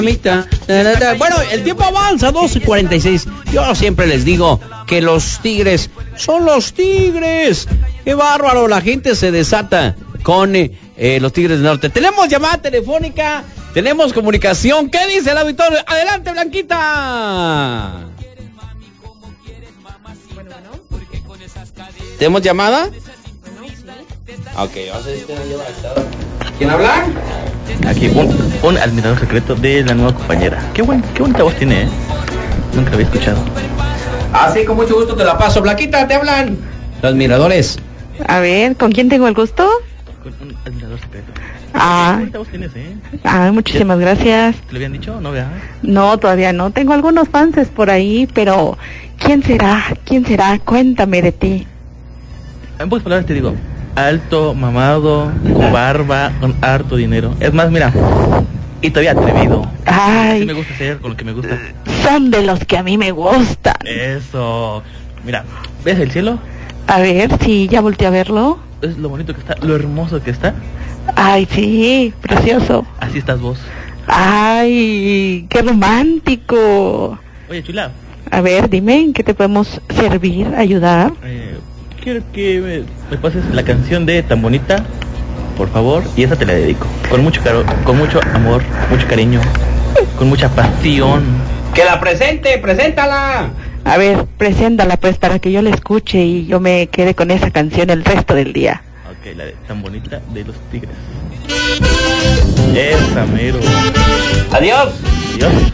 Bueno, el tiempo avanza, 12:46. Yo siempre les digo que los Tigres son los Tigres. ¡Qué bárbaro! La gente se desata con los Tigres del Norte. Tenemos llamada telefónica, tenemos comunicación. ¿Qué dice el auditorio? ¡Adelante, Blanquita! ¿Tenemos llamada? Ok, vamos a ver si tenemos llamada. ¿Quién habla? Aquí, un admirador secreto de la nueva compañera. Qué bonita voz tiene, ¿eh? Nunca la había escuchado. Ah, sí, con mucho gusto te la paso. Blanquita, te hablan los admiradores. A ver, ¿con quién tengo el gusto? Con un admirador secreto. Qué bonita voz tienes, ¿eh? Muchísimas gracias. ¿Te lo habían dicho? ¿No, vea? No, todavía no. Tengo algunos fans por ahí, pero ¿quién será? ¿Quién será? Cuéntame de ti. En pocas palabras te digo, alto, mamado, con barba, con harto dinero. Es más, mira, y todavía atrevido. Ay. Así me gusta ser con lo que me gusta. Son de los que a mí me gustan. Eso. Mira, ¿ves el cielo? A ver, sí, ya volteé a verlo. Es lo bonito que está, lo hermoso que está. Ay, sí, precioso. Así estás vos. Ay, qué romántico. Oye, chula. A ver, dime, ¿en qué te podemos servir, ayudar? Quiero que me pases la canción de Tan Bonita, por favor, y esa te la dedico. Con mucho amor, mucho cariño, con mucha pasión. ¡Que la presente! ¡Preséntala! A ver, preséntala pues para que yo la escuche y yo me quede con esa canción el resto del día. Ok, la de Tan Bonita de los Tigres. Esa mero. Adiós. Adiós.